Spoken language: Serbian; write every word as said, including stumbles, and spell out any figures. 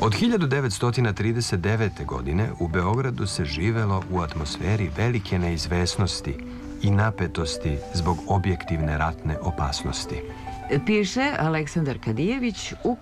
Od hiljadu devetsto trideset devete. godine u Beogradu se živelo u atmosferi velike neizvesnosti i napetosti zbog objektivne ratne opasnosti. Piše Aleksandar Kadijević u